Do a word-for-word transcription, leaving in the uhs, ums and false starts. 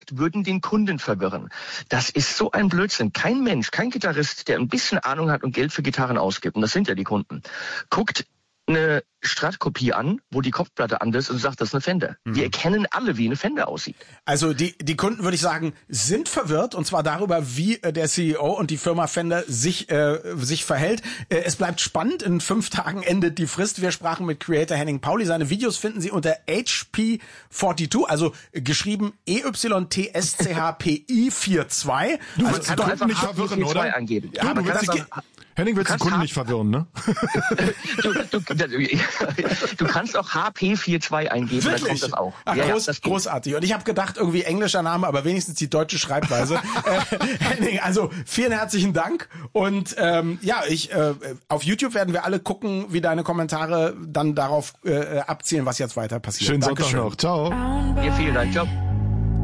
sagt, würden den Kunden verwirren. Das ist so ein Blödsinn. Kein Mensch, kein Gitarrist, der ein bisschen Ahnung hat und Geld für Gitarren ausgibt, und das sind ja die Kunden, guckt eine Strat-Kopie an, wo die Kopfplatte an ist und sagt, das ist eine Fender. Mhm. Wir erkennen alle, wie eine Fender aussieht. Also die die Kunden, würde ich sagen, sind verwirrt, und zwar darüber, wie äh, der C E O und die Firma Fender sich äh, sich verhält. Äh, es bleibt spannend. In fünf Tagen endet die Frist. Wir sprachen mit Creator Henning Pauli. Seine Videos finden Sie unter H P zweiundvierzig, also geschrieben E Y T S C H P I zweiundvierzig. Du also willst die Kunden nicht verwirren, oder? Angeben. Ja, du, du willst die, Henning willst die Kunden nicht verwirren, ne? du, du, du kannst auch H P zweiundvierzig eingeben, wirklich? dann kommt das auch. Ach, ja, groß, ja, das großartig. Und ich habe gedacht, irgendwie englischer Name, aber wenigstens die deutsche Schreibweise. äh, Henning, also vielen herzlichen Dank. Und ähm, ja, ich äh, auf YouTube werden wir alle gucken, wie deine Kommentare dann darauf äh, abzielen, was jetzt weiter passiert. Schönen Dankeschön. Sonntag noch. Ciao. Ja, vielen Dank. Ciao.